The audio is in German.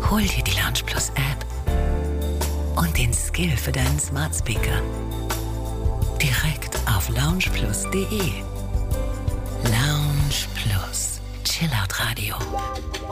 Hol dir die Lounge Plus App und den Skill für deinen Smart Speaker. Direkt auf loungeplus.de. Lounge Plus. Chillout Radio.